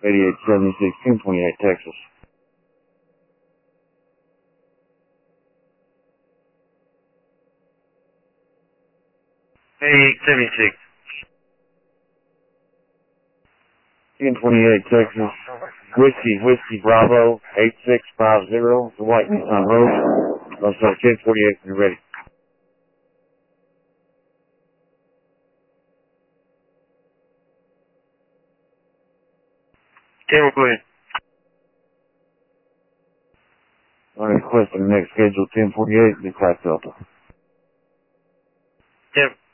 8876, 1028, Texas. Hey, 76. 1028, Texas. Whiskey, Bravo, 8650, the White Nissan Road. I'll start 1048 when you're ready. Tim, go ahead. I'm requesting the next schedule, 1048, be Class Delta. Tim.